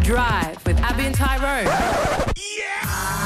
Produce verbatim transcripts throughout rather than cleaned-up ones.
Drive with Abby and Tyrone. Yeah!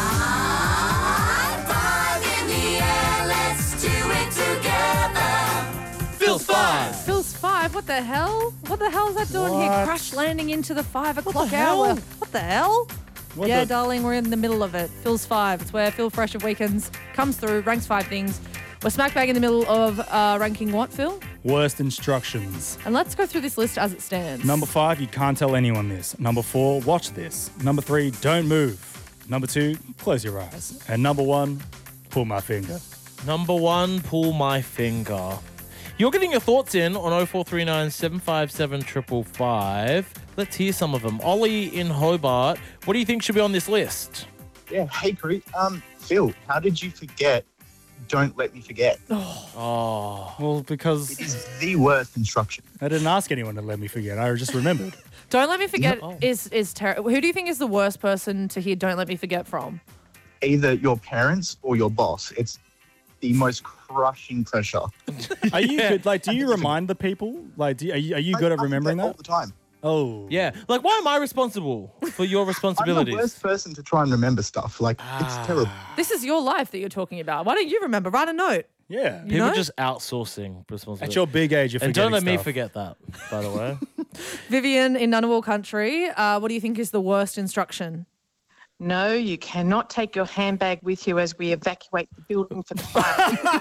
Five in the air, let's do it together. Phil's five. Phil's five. What the hell? What the hell is that doing here? What? Crash landing into the five o'clock the hell? hour. What the hell? What yeah, the- darling, we're in the middle of it. Phil's five. It's where Phil Fresh of Weekends comes through, ranks five things. We're smack bang in the middle of uh, ranking what, Phil? Worst instructions. And let's go through this list as it stands. Number five, you can't tell anyone this. Number four, watch this. Number three, don't move. Number two, close your eyes. And number one, pull my finger. Number one, pull my finger. You're getting your thoughts in on oh four three nine, seven five seven, five five five. Let's hear some of them. Ollie in Hobart, what do you think should be on this list? Yeah, hey, Cree. Um, Phil, how did you forget Don't Let Me Forget? Oh, Well, It because is the worst instruction. I didn't ask anyone to let me forget. I just remembered. Don't Let Me Forget No. is, is terrible. Who do you think is the worst person to hear Don't Let Me Forget from? Either your parents or your boss. It's the most crushing pressure. Are you good? Like, do you remind the people? Like, do you, are you, are you good I- at I remembering forget all that? the time. Oh. yeah. Like, why am I responsible for your I'm the responsibilities? worst person to try and remember stuff. Like, it's terrible. This is your life that you're talking about. Why don't you remember? Write a note. Yeah. You People know? just outsourcing responsibility. At your big age, you're and don't let forgetting me stuff. forget that, by the way. Vivian in Ngunnawal Country, uh, what do you think is the worst instruction? No, you cannot take your handbag with you as we evacuate the building for the fire.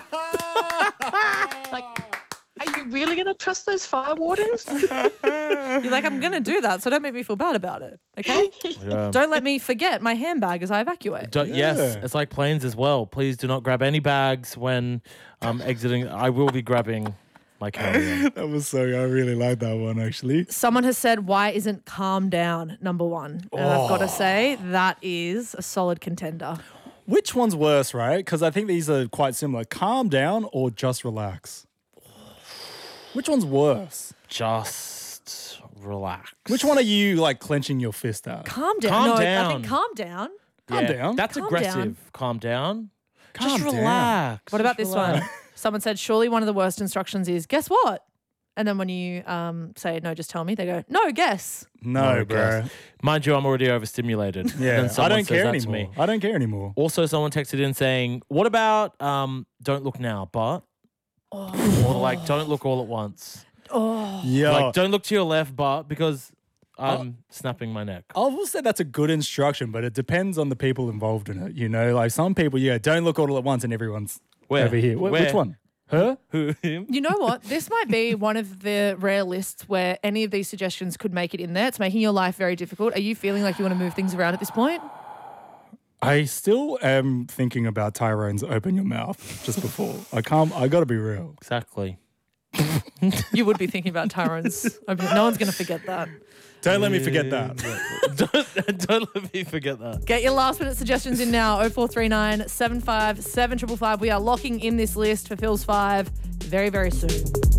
Like, are you really going to trust those fire wardens? You're like, I'm going to do that, so don't make me feel bad about it, okay? Yeah. Don't let me forget my handbag as I evacuate. Don't- Yes, Yeah. it's like planes as well. Please do not grab any bags when um, exiting. I will be grabbing my carry-on. That was so, I really like that one, actually. Someone has said, why isn't calm down number one? And I've got to say, that is a solid contender. Which one's worse, right? Because I think these are quite similar. Calm down or just relax? Which one's worse? Just relax. Which one are you, like, clenching your fist at? Calm down. Calm no, I down. think calm down. Calm Yeah, down. That's Calm aggressive. down. Calm down. Calm just down. relax. What about Just this relax. one? Someone said, surely one of the worst instructions is, guess what? And then when you um, say, no, just tell me, they go, no, guess. No, No, bro. guess. Mind you, I'm already overstimulated. Yeah, Then I someone don't says care that to anymore. me. I don't care anymore. Also, someone texted in saying, what about um, don't look now, but? Or like, don't look all at once. Yeah. Like, don't look to your left, but, because I'm snapping my neck. I will say that's a good instruction, but it depends on the people involved in it. You know, like some people, yeah, don't look all at once and everyone's Where? over here. Wh- Where? Which one? Her? Who, him? You know what? This might be one of the rare lists where any of these suggestions could make it in there. It's making your life very difficult. Are you feeling like you want to move things around at this point? I still am thinking about Tyrone's open your mouth just before. I can't, I gotta be real. Exactly. You would be thinking about Tyrone's. No one's going to forget that. Don't let me forget that. don't, don't let me forget that. Get your last minute suggestions in now. oh four three nine, seven five seven, five five five. We are locking in this list for Phil's five very, very soon.